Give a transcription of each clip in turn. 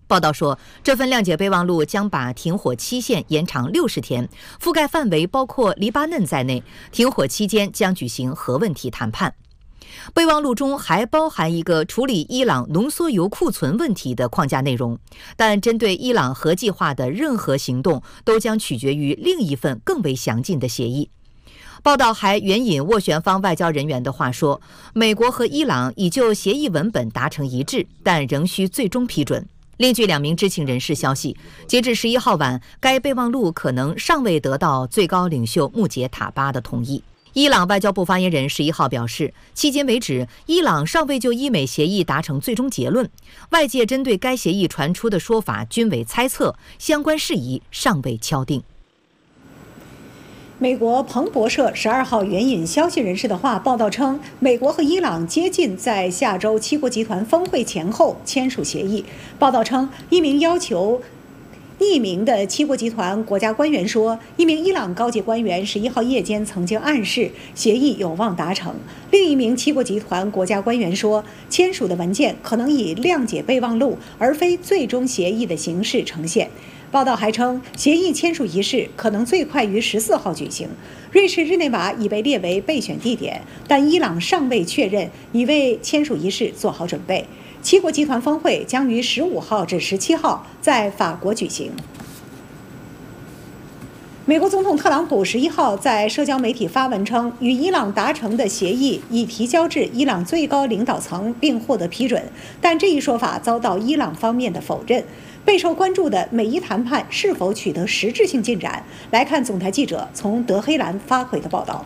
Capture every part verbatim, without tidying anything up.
报道说，这份谅解备忘录将把停火期限延长六十天，覆盖范围包括黎巴嫩在内。停火期间将举行核问题谈判。备忘录中还包含一个处理伊朗浓缩铀库存问题的框架内容，但针对伊朗核计划的任何行动都将取决于另一份更为详尽的协议。报道还援引斡旋方外交人员的话说，美国和伊朗已就协议文本达成一致，但仍需最终批准。另据两名知情人士消息，截至十一号晚，该备忘录可能尚未得到最高领袖穆杰塔巴的同意。伊朗外交部发言人十一号表示，迄今为止，伊朗尚未就伊美协议达成最终结论，外界针对该协议传出的说法均为猜测，相关事宜尚未敲定。 美国彭博社十二号援引消息人士的话报道称，美国和伊朗接近在下周七国集团峰会前后签署协议。报道称，一名要求匿名的七国集团国家官员说，一名伊朗高级官员十一号夜间曾经暗示协议有望达成。另一名七国集团国家官员说，签署的文件可能以谅解备忘录而非最终协议的形式呈现。报道还称，协议签署仪式可能最快于十四号举行。瑞士日内瓦已被列为备选地点，但伊朗尚未确认已为签署仪式做好准备。七国集团峰会将于十五号至十七号在法国举行。美国总统特朗普十一号在社交媒体发文称，与伊朗达成的协议已提交至伊朗最高领导层并获得批准，但这一说法遭到伊朗方面的否认。备受关注的美伊谈判是否取得实质性进展？来看总台记者从德黑兰发回的报道。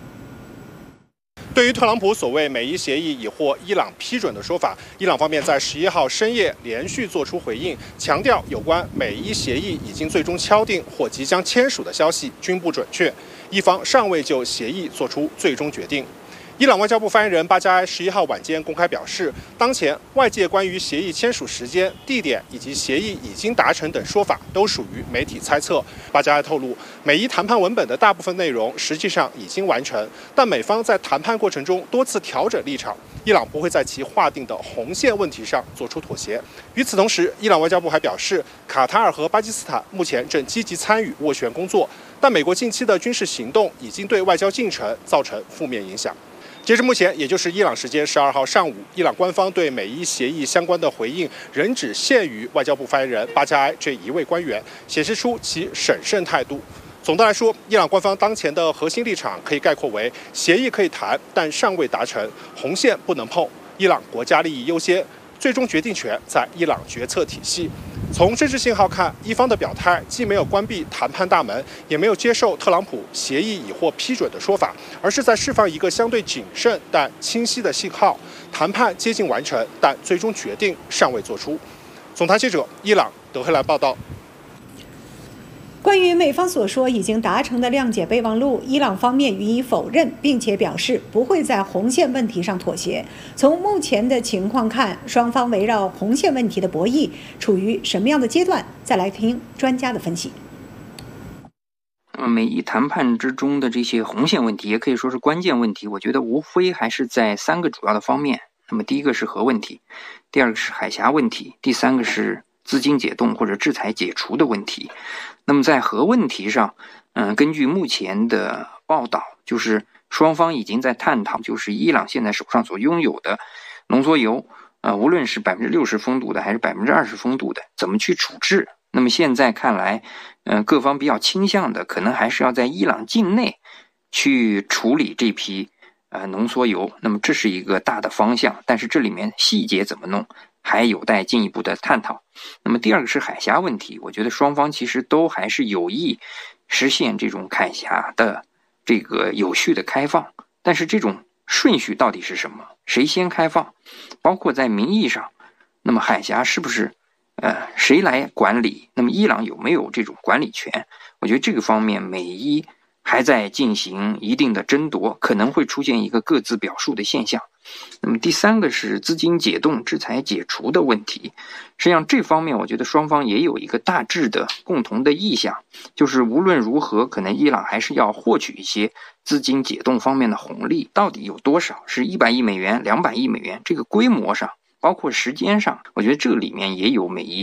对于特朗普所谓美伊协议已获伊朗批准的说法，伊朗方面在十一号深夜连续做出回应，强调有关美伊协议已经最终敲定或即将签署的消息均不准确，伊方尚未就协议做出最终决定。伊朗外交部发言人巴加埃十一号晚间公开表示，当前外界关于协议签署时间、地点以及协议已经达成等说法都属于媒体猜测。巴加埃透露，美伊谈判文本的大部分内容实际上已经完成，但美方在谈判过程中多次调整立场，伊朗不会在其划定的红线问题上做出妥协。与此同时，伊朗外交部还表示，卡塔尔和巴基斯坦目前正积极参与斡旋工作，但美国近期的军事行动已经对外交进程造成负面影响。截至目前，也就是伊朗时间十二号上午，伊朗官方对美伊协议相关的回应仍只限于外交部发言人巴加埃这一位官员，显示出其审慎态度。总的来说，伊朗官方当前的核心立场可以概括为：协议可以谈，但尚未达成，红线不能碰，伊朗国家利益优先，最终决定权在伊朗决策体系。从政治信号看，伊方的表态既没有关闭谈判大门，也没有接受特朗普协议已获批准的说法，而是在释放一个相对谨慎但清晰的信号：谈判接近完成，但最终决定尚未做出。总台记者伊朗德黑兰报道。 关于美方所说已经达成的谅解备忘录，伊朗方面予以否认，并且表示不会在红线问题上妥协。从目前的情况看，双方围绕红线问题的博弈处于什么样的阶段？再来听专家的分析。 那么美伊谈判之中的这些红线问题，也可以说是关键问题，我觉得无非还是在三个主要的方面。那么第一个是核问题，第二个是海峡问题，第三个是资金解冻或者制裁解除的问题。那么在核问题上，嗯、呃，根据目前的报道，就是双方已经在探讨，就是伊朗现在手上所拥有的浓缩铀，呃，无论是百分之六十风度的还是百分之二十风度的，怎么去处置？那么现在看来，嗯、呃，各方比较倾向的，可能还是要在伊朗境内去处理这批呃浓缩铀。那么这是一个大的方向，但是这里面细节怎么弄？还有待进一步的探讨。那么第二个是海峡问题，我觉得双方其实都还是有意实现这种海峡的这个有序的开放，但是这种顺序到底是什么？谁先开放？包括在名义上，那么海峡是不是呃谁来管理？那么伊朗有没有这种管理权？我觉得这个方面美伊还在进行一定的争夺，可能会出现一个各自表述的现象。那么第三个是资金解冻、制裁解除的问题。实际上这方面我觉得双方也有一个大致的共同的意向，就是无论如何，可能伊朗还是要获取一些资金解冻方面的红利，到底有多少？是一百亿美元、两百亿美元？这个规模上，包括时间上，我觉得这里面也有美伊